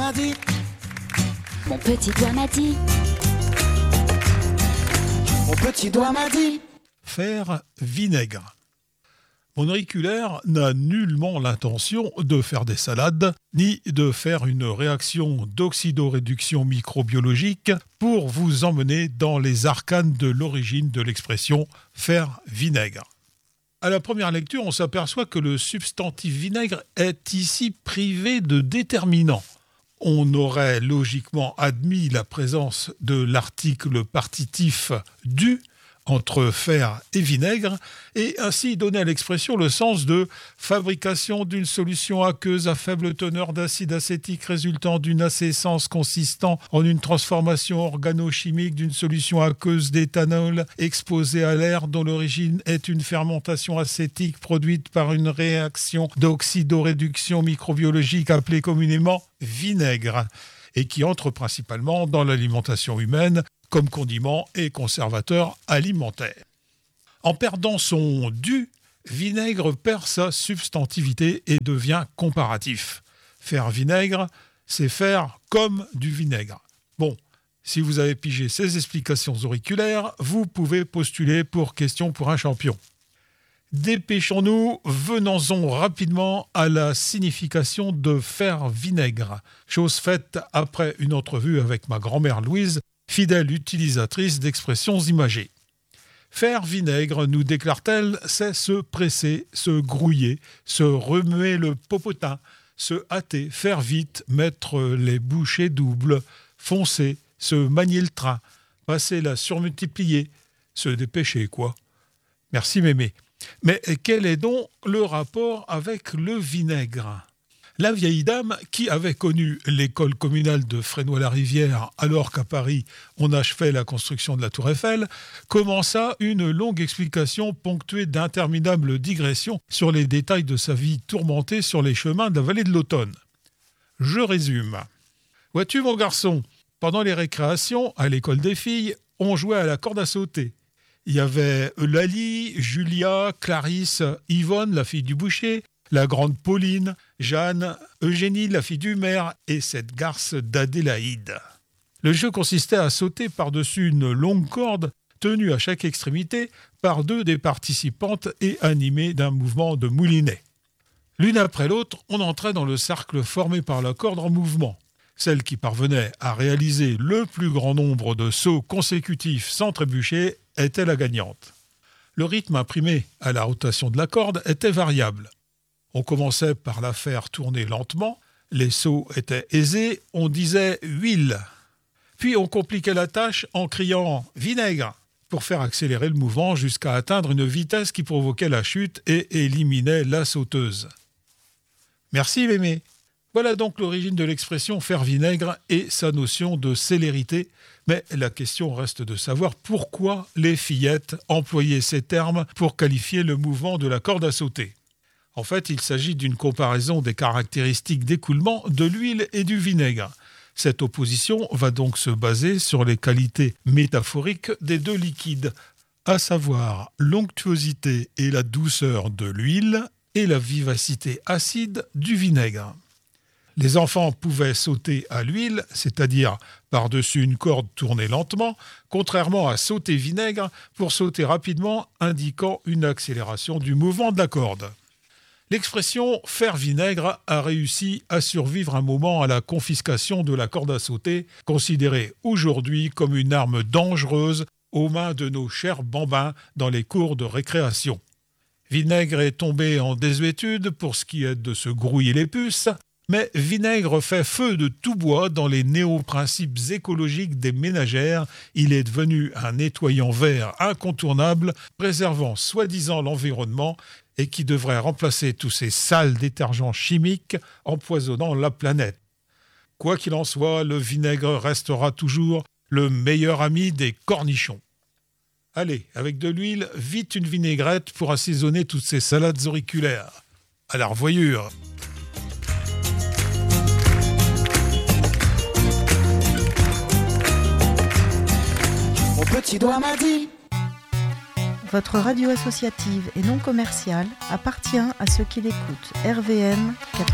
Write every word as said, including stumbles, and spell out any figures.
m'a dit. Mon petit doigt m'a dit. Mon petit doigt m'a dit. Faire vinaigre. Mon auriculaire n'a nullement l'intention de faire des salades, ni de faire une réaction d'oxydoréduction microbiologique pour vous emmener dans les arcanes de l'origine de l'expression « faire vinaigre ». À la première lecture, on s'aperçoit que le substantif vinaigre est ici privé de déterminant. On aurait logiquement admis la présence de l'article partitif « du » entre fer et vinaigre, et ainsi donner à l'expression le sens de fabrication d'une solution aqueuse à faible teneur d'acide acétique résultant d'une acescence consistant en une transformation organochimique d'une solution aqueuse d'éthanol exposée à l'air dont l'origine est une fermentation acétique produite par une réaction d'oxydoréduction microbiologique appelée communément vinaigre, et qui entre principalement dans l'alimentation humaine comme condiment et conservateur alimentaire. En perdant son « du », vinaigre perd sa substantivité et devient comparatif. Faire vinaigre, c'est faire comme du vinaigre. Bon, si vous avez pigé ces explications auriculaires, vous pouvez postuler pour question pour un champion. Dépêchons-nous, venons-en rapidement à la signification de faire vinaigre. Chose faite après une entrevue avec ma grand-mère Louise, fidèle utilisatrice d'expressions imagées. Faire vinaigre, nous déclare-t-elle, c'est se presser, se grouiller, se remuer le popotin, se hâter, faire vite, mettre les bouchées doubles, foncer, se manier le train, passer la surmultiplier, se dépêcher, quoi. Merci mémé. Mais quel est donc le rapport avec le vinaigre ? La vieille dame, qui avait connu l'école communale de Fresnoy-la-Rivière alors qu'à Paris on achevait la construction de la Tour Eiffel, commença une longue explication ponctuée d'interminables digressions sur les détails de sa vie tourmentée sur les chemins de la vallée de l'Automne. Je résume. Vois-tu mon garçon, pendant les récréations, à l'école des filles, on jouait à la corde à sauter. Il y avait Eulalie, Julia, Clarisse, Yvonne, la fille du boucher, la grande Pauline, Jeanne, Eugénie, la fille du maire, et cette garce d'Adélaïde. Le jeu consistait à sauter par-dessus une longue corde tenue à chaque extrémité par deux des participantes et animée d'un mouvement de moulinet. L'une après l'autre, on entrait dans le cercle formé par la corde en mouvement. Celle qui parvenait à réaliser le plus grand nombre de sauts consécutifs sans trébucher était la gagnante. Le rythme imprimé à la rotation de la corde était variable. On commençait par la faire tourner lentement, les sauts étaient aisés, on disait « huile ». Puis on compliquait la tâche en criant « vinaigre » pour faire accélérer le mouvement jusqu'à atteindre une vitesse qui provoquait la chute et éliminait la sauteuse. Merci mémé. Voilà donc l'origine de l'expression « faire vinaigre » et sa notion de célérité. Mais la question reste de savoir pourquoi les fillettes employaient ces termes pour qualifier le mouvement de la corde à sauter. En fait, il s'agit d'une comparaison des caractéristiques d'écoulement de l'huile et du vinaigre. Cette opposition va donc se baser sur les qualités métaphoriques des deux liquides, à savoir l'onctuosité et la douceur de l'huile et la vivacité acide du vinaigre. Les enfants pouvaient sauter à l'huile, c'est-à-dire par-dessus une corde tournée lentement, contrairement à sauter vinaigre pour sauter rapidement, indiquant une accélération du mouvement de la corde. L'expression « faire vinaigre » a réussi à survivre un moment à la confiscation de la corde à sauter, considérée aujourd'hui comme une arme dangereuse aux mains de nos chers bambins dans les cours de récréation. Vinaigre est tombé en désuétude pour ce qui est de se grouiller les puces, mais vinaigre fait feu de tout bois dans les néo-principes écologiques des ménagères. Il est devenu un nettoyant vert incontournable, préservant soi-disant l'environnement et qui devrait remplacer tous ces sales détergents chimiques empoisonnant la planète. Quoi qu'il en soit, le vinaigre restera toujours le meilleur ami des cornichons. Allez, avec de l'huile, vite une vinaigrette pour assaisonner toutes ces salades auriculaires. À la revoyure. Mon petit doigt m'a dit. Votre radio associative et non commerciale appartient à ceux qui l'écoutent. R V M